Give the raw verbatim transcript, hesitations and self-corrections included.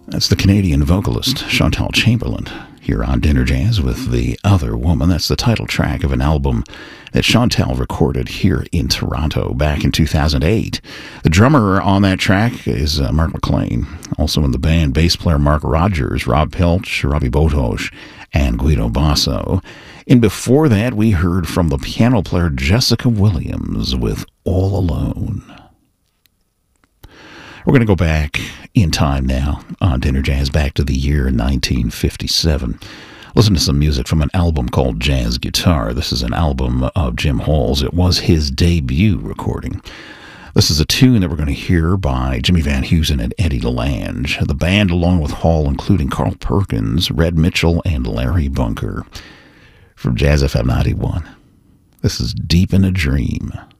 That's the Canadian vocalist Chantal Chamberlain here on Dinner Jazz with The Other Woman. That's the title track of an album that Chantal recorded here in Toronto back in two thousand eight. The drummer on that track is uh, Mark McLean. Also in the band, bass player Mark Rogers, Rob Pilch, Robbie Botosh, and Guido Basso. And before that, we heard from the piano player Jessica Williams with All Alone. We're going to go back in time now on Dinner Jazz, back to the year nineteen fifty-seven. Listen to some music from an album called Jazz Guitar. This is an album of Jim Hall's. It was his debut recording. This is a tune that we're going to hear by Jimmy Van Heusen and Eddie Lange. The band, along with Hall, including Carl Perkins, Red Mitchell, and Larry Bunker. From Jazz F M ninety-one, this is Deep in a Dream.